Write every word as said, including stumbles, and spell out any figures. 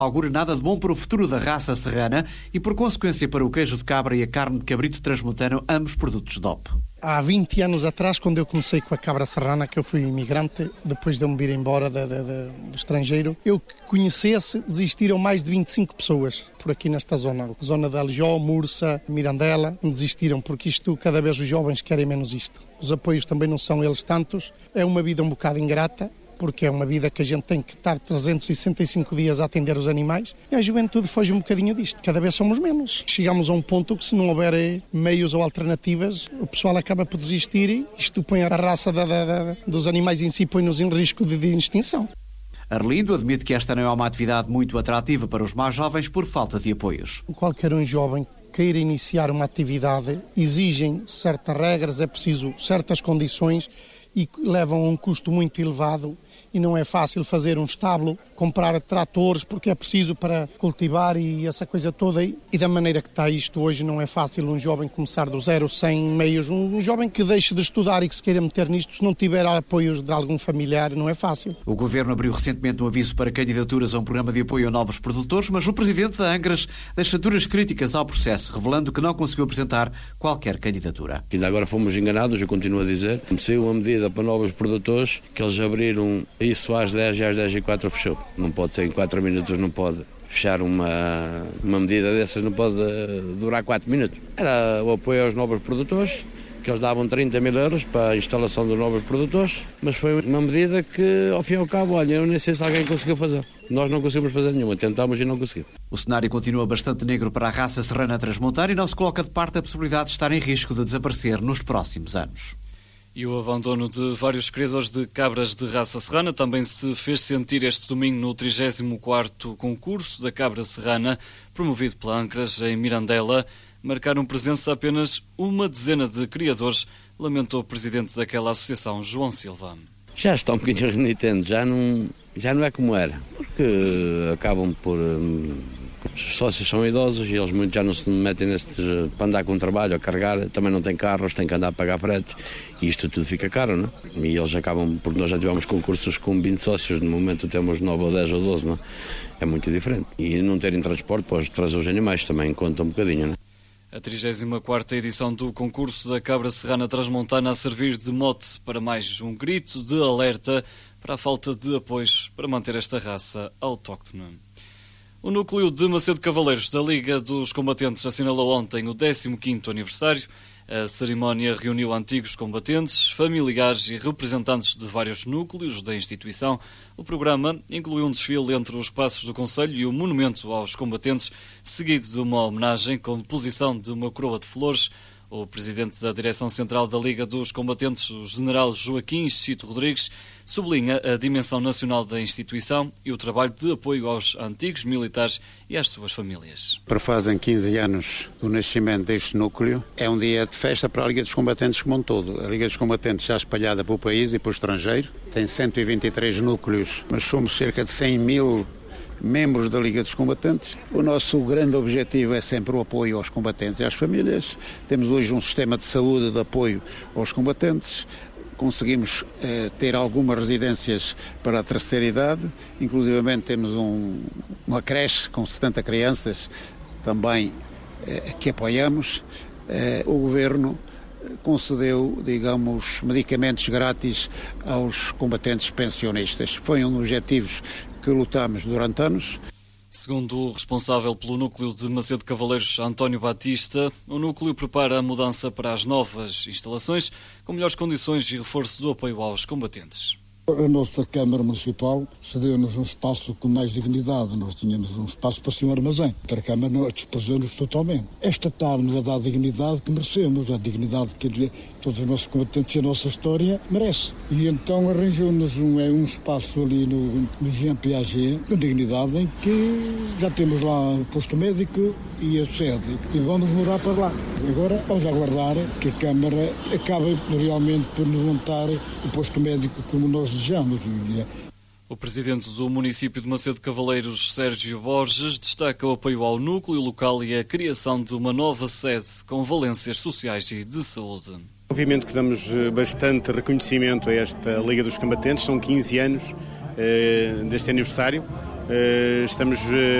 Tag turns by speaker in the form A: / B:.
A: Augura nada de bom para o futuro da raça serrana e, por consequência, para o queijo de cabra e a carne de cabrito transmontano, ambos produtos D O P.
B: Há vinte anos atrás, quando eu comecei com a cabra serrana, que eu fui imigrante, depois de eu me vir embora de, de, de, do estrangeiro, eu que conhecesse, desistiram mais de vinte e cinco pessoas por aqui nesta zona. Zona de Alijó, Mursa, Mirandela, desistiram, porque isto, cada vez os jovens querem menos isto. Os apoios também não são eles tantos. É uma vida um bocado ingrata, porque é uma vida que a gente tem que estar trezentos e sessenta e cinco dias a atender os animais, e a juventude foge um bocadinho disto. Cada vez somos menos. Chegamos a um ponto que, se não houver meios ou alternativas, o pessoal acaba por desistir e isto põe a raça da, da, da, dos animais em si, põe-nos em risco de, de extinção.
A: Arlindo admite que esta não é uma atividade muito atrativa para os mais jovens por falta de apoios.
B: Qualquer um jovem queira iniciar uma atividade, exigem certas regras, é preciso certas condições e levam a um custo muito elevado. E não é fácil fazer um estábulo, comprar tratores, porque é preciso para cultivar e essa coisa toda. E da maneira que está isto hoje, não é fácil um jovem começar do zero, sem meios. Um jovem que deixe de estudar e que se queira meter nisto, se não tiver apoios de algum familiar, não é fácil.
A: O Governo abriu recentemente um aviso para candidaturas a um programa de apoio a novos produtores, mas o Presidente da Angras deixa duras críticas ao processo, revelando que não conseguiu apresentar qualquer candidatura.
C: Ainda agora fomos enganados, eu continuo a dizer. Saiu uma medida para novos produtores, que eles abriram isso às dez e às dez e quatro fechou. Não pode ser em quatro minutos, não pode fechar uma, uma medida dessas, não pode durar quatro minutos. Era o apoio aos novos produtores, que eles davam trinta mil euros para a instalação dos novos produtores, mas foi uma medida que, ao fim e ao cabo, olha, eu nem sei se alguém conseguiu fazer. Nós não conseguimos fazer nenhuma, tentámos e não conseguimos.
A: O cenário continua bastante negro para a raça serrana transmontana e não se coloca de parte a possibilidade de estar em risco de desaparecer nos próximos anos.
D: E o abandono de vários criadores de cabras de raça serrana também se fez sentir este domingo no trigésimo quarto concurso da cabra serrana, promovido pela Ancras em Mirandela. Marcaram presença apenas uma dezena de criadores, lamentou o presidente daquela associação, João Silva.
C: Já está um bocadinho renitente, já não, já não é como era, porque acabam por... Hum, os sócios são idosos e eles muitos já não se metem nestes, para andar com o trabalho, a carregar, também não têm carros, têm que andar a pagar fretes e isto tudo fica caro, não é? E eles acabam, porque nós já tivemos concursos com vinte sócios, no momento temos nove ou dez ou doze, não é? É muito diferente. E não terem transporte para trazer os animais também conta um bocadinho, não é?
D: A trigésima quarta edição do concurso da cabra serrana transmontana a servir de mote para mais um grito de alerta para a falta de apoios para manter esta raça autóctone. O núcleo de Macedo Cavaleiros da Liga dos Combatentes assinalou ontem o décimo quinto aniversário. A cerimónia reuniu antigos combatentes, familiares e representantes de vários núcleos da instituição. O programa incluiu um desfile entre os passos do Conselho e o monumento aos combatentes, seguido de uma homenagem com deposição de uma coroa de flores. O presidente da Direção Central da Liga dos Combatentes, o general Joaquim Chito Rodrigues, sublinha a dimensão nacional da instituição e o trabalho de apoio aos antigos militares e às suas famílias.
E: Fazem quinze anos do nascimento deste núcleo. É um dia de festa para a Liga dos Combatentes como um todo. A Liga dos Combatentes já espalhada pelo país e pelo estrangeiro. Tem cento e vinte e três núcleos, mas somos cerca de cem mil membros da Liga dos Combatentes. O nosso grande objetivo é sempre o apoio aos combatentes e às famílias. Temos hoje um sistema de saúde de apoio aos combatentes. Conseguimos eh, ter algumas residências para a terceira idade. Inclusivamente temos um, uma creche com setenta crianças também eh, que apoiamos. Eh, o Governo concedeu, digamos, medicamentos grátis aos combatentes pensionistas. Foi um dos objetivos que lutamos durante anos.
D: Segundo o responsável pelo núcleo de Macedo Cavaleiros, António Batista, o núcleo prepara a mudança para as novas instalações com melhores condições e reforço do apoio aos combatentes.
F: A nossa Câmara Municipal cedeu-nos um espaço com mais dignidade. Nós tínhamos um espaço para ser um armazém. A Câmara despejou-nos totalmente. Esta está-nos a dar a dignidade que merecemos, a dignidade que dizer, todos os nossos combatentes e a nossa história merece. E então arranjou-nos um, é, um espaço ali no, no Jean Piaget, com dignidade, em que já temos lá o posto médico e a sede. E vamos morar para lá. Agora vamos aguardar que a Câmara acabe realmente por nos montar o posto médico como nós desejamos.
D: O presidente do município de Macedo Cavaleiros, Sérgio Borges, destaca o apoio ao núcleo local e a criação de uma nova sede com valências sociais e de saúde.
G: Obviamente que damos bastante reconhecimento a esta Liga dos Combatentes, são quinze anos eh, deste aniversário. Estamos